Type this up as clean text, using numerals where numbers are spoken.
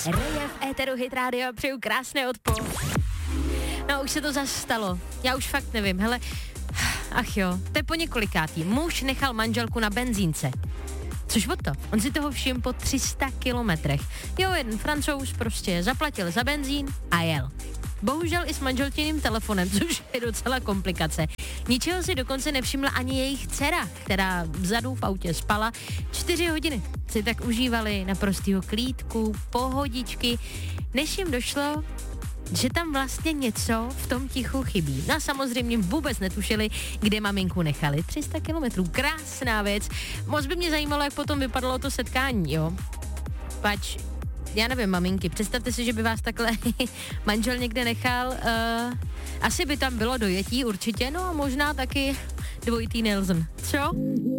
Reje v éteru Hit Radio, přeju krásné odpoledne. No, už se to zase stalo. Já už fakt nevím, hele. Ach jo, to je po několikátý. Muž nechal manželku na benzínce. Což od to? On si toho všiml po 300 kilometrech. Jo, jeden Francouz prostě zaplatil za benzín a jel. Bohužel i s manželčiným telefonem, což je docela komplikace. Ničeho si dokonce nevšimla ani jejich dcera, která vzadu v autě spala. 4 hodiny si tak užívali naprostýho klídku, pohodičky, než jim došlo, že tam vlastně něco v tom tichu chybí. No a samozřejmě vůbec netušili, kde maminku nechali. 300 kilometrů, krásná věc. Moc by mě zajímalo, jak potom vypadalo to setkání, jo. Pač, já nevím, maminky, představte si, že by vás takhle manžel někde nechal. Asi by tam bylo dojetí určitě, no a možná taky dvojitý Nelson. Co?